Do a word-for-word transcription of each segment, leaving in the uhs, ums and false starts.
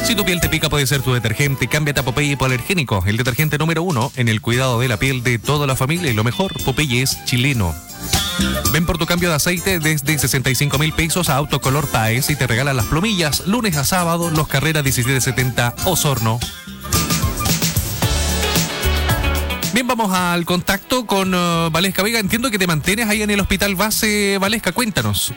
Si tu piel te pica, puede ser tu detergente. Cámbiate a Popeye Hipoalergénico, el detergente número uno en el cuidado de la piel de toda la familia. Y lo mejor, Popeye es chileno. Ven por tu cambio de aceite desde sesenta y cinco mil pesos a Autocolor Paes y te regalan las plomillas lunes a sábado, Los Carreras diecisiete setenta, Osorno. Bien, vamos al contacto con uh, Valesca Vega. Entiendo que te mantienes ahí en el Hospital Base. Valesca, cuéntanos.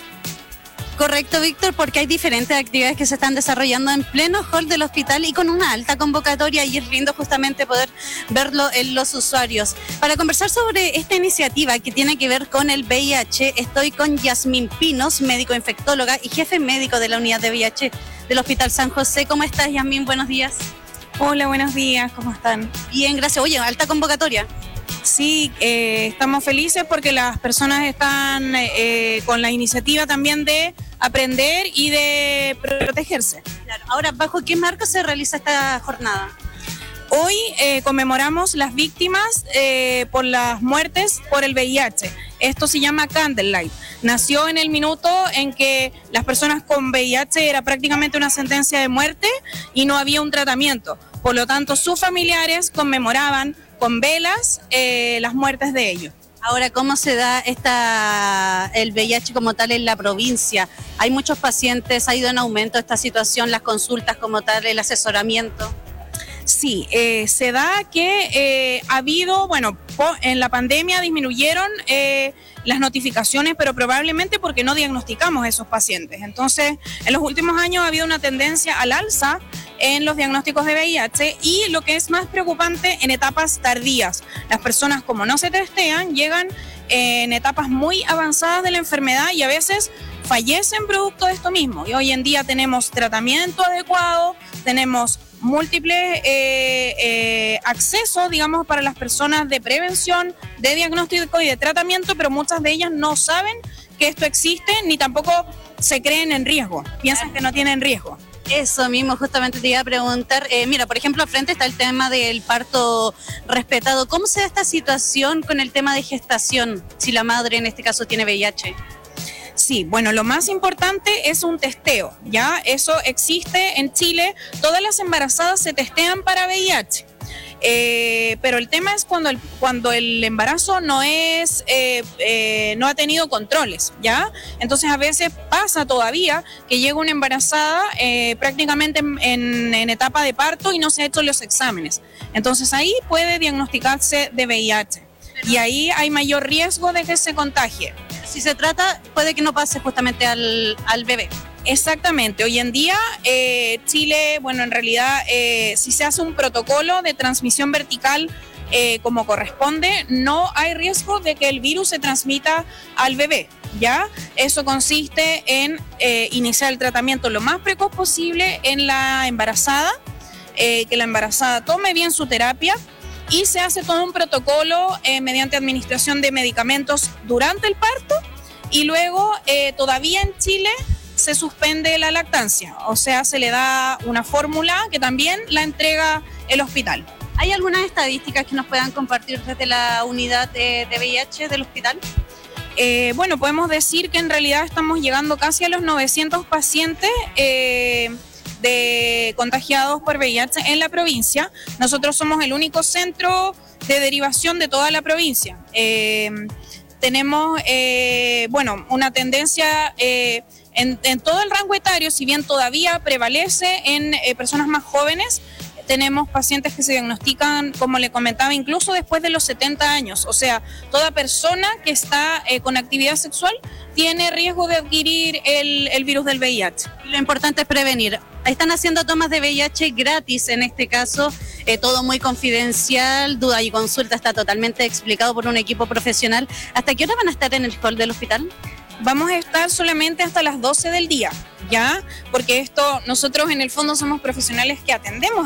Correcto, Víctor, porque hay diferentes actividades que se están desarrollando en pleno hall del hospital y con una alta convocatoria, y es lindo justamente poder verlo en los usuarios. Para conversar sobre esta iniciativa que tiene que ver con el V I H, estoy con Yasmín Pinos, médico infectóloga y jefe médico de la unidad de V I H del Hospital San José. ¿Cómo estás, Yasmín? Buenos días. Hola, buenos días, ¿cómo están? Bien, gracias. Oye, alta convocatoria. Sí, eh, estamos felices porque las personas están eh, con la iniciativa también de aprender y de protegerse. Claro. Ahora, ¿bajo qué marco se realiza esta jornada? Hoy eh, conmemoramos las víctimas eh, por las muertes por el V I H. Esto se llama Candlelight. Nació en el minuto en que las personas con V I H era prácticamente una sentencia de muerte y no había un tratamiento. Por lo tanto, sus familiares conmemoraban con velas eh, las muertes de ellos. Ahora, ¿cómo se da esta, el V I H como tal en la provincia? ¿Hay muchos pacientes? ¿Ha ido en aumento esta situación? ¿Las consultas como tal? ¿El asesoramiento? Sí, eh, se da que eh, ha habido, bueno, po, en la pandemia disminuyeron eh, las notificaciones, pero probablemente porque no diagnosticamos a esos pacientes. Entonces, en los últimos años ha habido una tendencia al alza en los diagnósticos de V I H y lo que es más preocupante, en etapas tardías. Las personas, como no se testean, llegan en etapas muy avanzadas de la enfermedad y a veces fallecen producto de esto mismo. Y hoy en día tenemos tratamiento adecuado, tenemos múltiples eh, eh, accesos, digamos, para las personas de prevención, de diagnóstico y de tratamiento, pero muchas de ellas no saben que esto existe ni tampoco se creen en riesgo, piensan que no tienen riesgo. Eso mismo, justamente te iba a preguntar. Eh, mira, por ejemplo, al frente está el tema del parto respetado. ¿Cómo se da esta situación con el tema de gestación, si la madre en este caso tiene V I H? Sí, bueno, lo más importante es un testeo, ¿ya? Eso existe en Chile, todas las embarazadas se testean para V I H. Eh, pero el tema es cuando el, cuando el embarazo no es eh, eh, no ha tenido controles, ¿ya? Entonces a veces pasa todavía que llega una embarazada eh, prácticamente en, en, en etapa de parto y no se ha hecho los exámenes. Entonces ahí puede diagnosticarse de V I H y ahí hay mayor riesgo de que se contagie. Si se trata, puede que no pase justamente al, al bebé. Exactamente. Hoy en día eh, Chile, bueno, en realidad eh, si se hace un protocolo de transmisión vertical eh, como corresponde, no hay riesgo de que el virus se transmita al bebé, ¿ya? Eso consiste en eh, iniciar el tratamiento lo más precoz posible en la embarazada, eh, que la embarazada tome bien su terapia y se hace todo un protocolo eh, mediante administración de medicamentos durante el parto y luego eh, todavía en Chile se suspende la lactancia, o sea, se le da una fórmula que también la entrega el hospital. ¿Hay algunas estadísticas que nos puedan compartir desde la unidad de, de V I H del hospital? Eh, bueno, podemos decir que en realidad estamos llegando casi a los novecientos pacientes eh, de contagiados por V I H en la provincia. Nosotros somos el único centro de derivación de toda la provincia. Eh, tenemos, eh, bueno, una tendencia eh, en, en todo el rango etario, si bien todavía prevalece en eh, personas más jóvenes. Tenemos pacientes que se diagnostican, como le comentaba, incluso después de los setenta años. O sea, toda persona que está eh, con actividad sexual tiene riesgo de adquirir el, el virus del V I H. Lo importante es prevenir. Están haciendo tomas de V I H gratis en este caso, eh, todo muy confidencial, duda y consulta está totalmente explicado por un equipo profesional. ¿Hasta qué hora van a estar en el hall del hospital? Vamos a estar solamente hasta las doce del día, ¿ya? Porque esto, nosotros en el fondo somos profesionales que atendemos